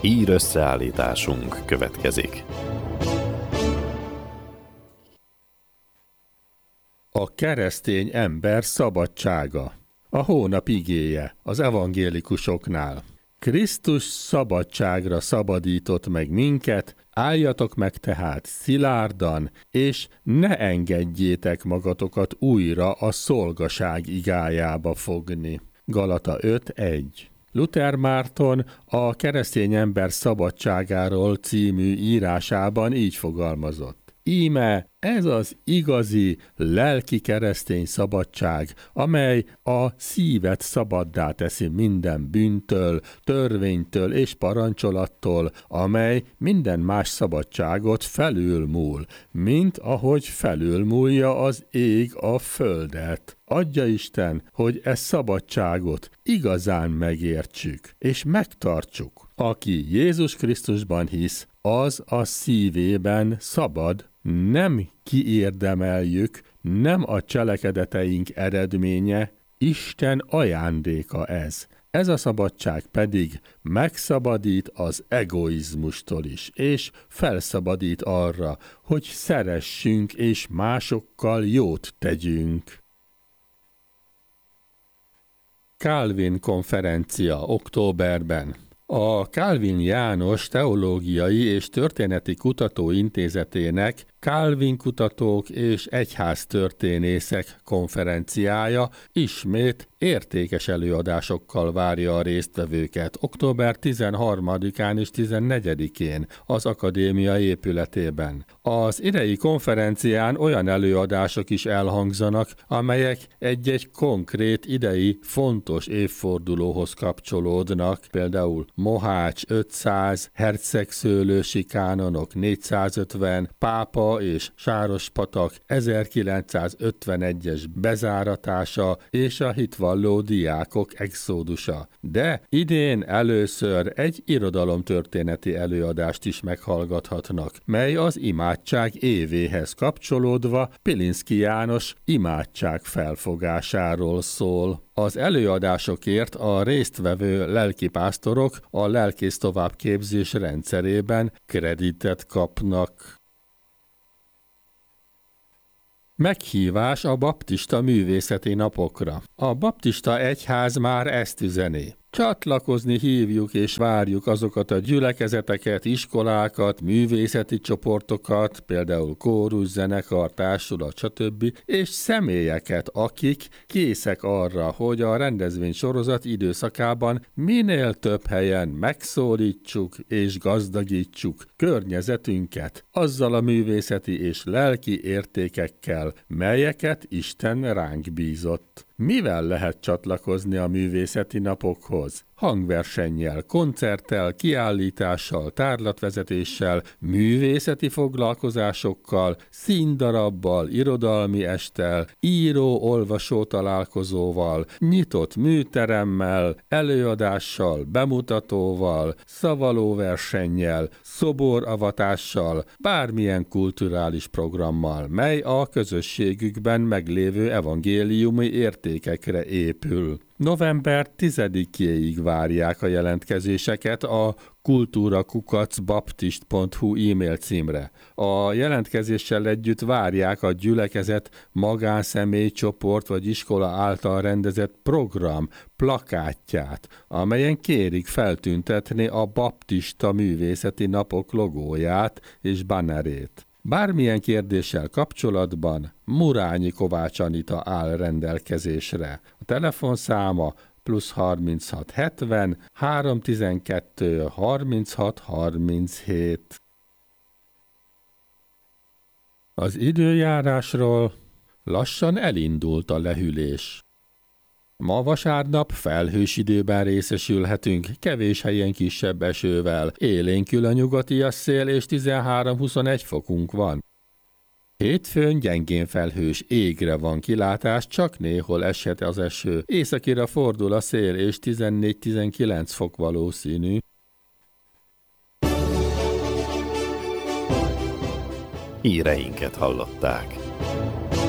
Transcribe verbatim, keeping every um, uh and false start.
Hír összeállításunk következik. A keresztény ember szabadsága. A hónap igéje az evangélikusoknál. Krisztus szabadságra szabadított meg minket, álljatok meg tehát szilárdan, és ne engedjétek magatokat újra a szolgaság igájába fogni. Galata öt egy. Luther Márton a Keresztény ember szabadságáról című írásában így fogalmazott. Íme ez az igazi, lelki keresztény szabadság, amely a szívet szabaddá teszi minden bűntől, törvénytől és parancsolattól, amely minden más szabadságot felülmúl, mint ahogy felülmúlja az ég a földet. Adja Isten, hogy e szabadságot igazán megértsük és megtartsuk. Aki Jézus Krisztusban hisz, az a szívében szabad, nem kiérdemeljük, nem a cselekedeteink eredménye, Isten ajándéka ez. Ez a szabadság pedig megszabadít az egoizmustól is, és felszabadít arra, hogy szeressünk és másokkal jót tegyünk. Calvin konferencia októberben. A Calvin János Teológiai és Történeti Kutatóintézetének Calvin kutatók és egyháztörténészek konferenciája ismét értékes előadásokkal várja a résztvevőket október tizenharmadikán és tizennegyedikén az akadémia épületében. Az idei konferencián olyan előadások is elhangzanak, amelyek egy-egy konkrét idei fontos évfordulóhoz kapcsolódnak, például Mohács ötszáz, hercegszőlősi kánonok négyszázötven, pápa és Sárospatak ezerkilencszázötvenegyes bezáratása és a hitvalló diákok exódusa. De idén először egy irodalomtörténeti előadást is meghallgathatnak, mely az imádság évéhez kapcsolódva Pilinszky János imádság felfogásáról szól. Az előadásokért a résztvevő lelkipásztorok a lelkész továbbképzés rendszerében kreditet kapnak. Meghívás a baptista művészeti napokra. A baptista egyház már ezt üzeni. Csatlakozni hívjuk és várjuk azokat a gyülekezeteket, iskolákat, művészeti csoportokat, például kórus, zenekar, társulat, stb. És személyeket, akik készek arra, hogy a rendezvénysorozat időszakában minél több helyen megszólítsuk és gazdagítsuk környezetünket azzal a művészeti és lelki értékekkel, melyeket Isten ránk bízott. Mivel lehet csatlakozni a művészeti napokhoz? Hangversennyel, koncerttel, kiállítással, tárlatvezetéssel, művészeti foglalkozásokkal, színdarabbal, irodalmi esttel, író-olvasó találkozóval, nyitott műteremmel, előadással, bemutatóval, szavalóversennyel, szoboravatással, bármilyen kulturális programmal, mely a közösségükben meglévő evangéliumi értékekre épül. november tizedikéig várják a jelentkezéseket a kultúrakukac baptist pont hu e-mail címre. A jelentkezéssel együtt várják a gyülekezet, magánszemély, csoport vagy iskola által rendezett program plakátját, amelyen kérik feltüntetni a baptista művészeti napok logóját és bannerét. Bármilyen kérdéssel kapcsolatban Murányi Kovács Anita áll rendelkezésre. A telefonszáma plusz harminchat hetven, háromszáztizenkettő, harminchat harminchét. Az időjárásról lassan elindult a lehűlés. Ma vasárnap felhős időben részesülhetünk, kevés helyen kisebb esővel, élénkül a nyugatias szél és tizenhárom-huszonegy fokunk van. Hétfőn gyengén felhős égre van kilátás, csak néhol eshet az eső, északira fordul a szél és tizennégy-tizenkilenc fok valószínű. Híreinket hallották.